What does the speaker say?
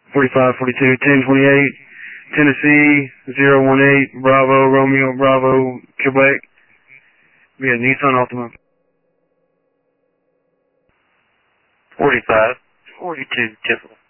45, 42, 10, 28, Tennessee, 018, Bravo, Romeo, Bravo, Quebec. We have Nissan Altima. 45, 42, Tiffel.